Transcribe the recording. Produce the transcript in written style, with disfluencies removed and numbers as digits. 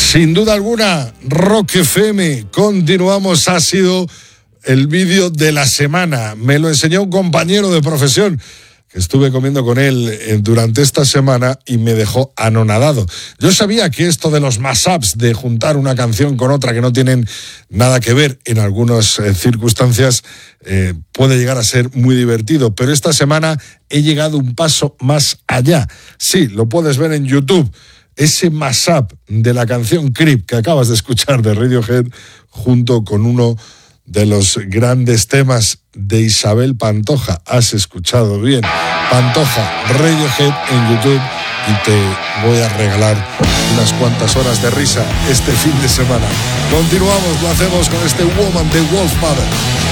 Sin duda alguna, Rock FM, continuamos, ha sido el vídeo de la semana. Me lo enseñó un compañero de profesión que estuve comiendo con él durante esta semana y me dejó anonadado. Yo sabía que esto de los mashups, de juntar una canción con otra que no tienen nada que ver en algunas circunstancias, puede llegar a ser muy divertido, pero esta semana he llegado un paso más allá. Sí, lo puedes ver en YouTube. Ese mashup de la canción Creep que acabas de escuchar de Radiohead junto con uno de los grandes temas de Isabel Pantoja. Has escuchado bien. Pantoja, Radiohead en YouTube, y te voy a regalar unas cuantas horas de risa este fin de semana. Continuamos, lo hacemos con este Woman de Wolfmother.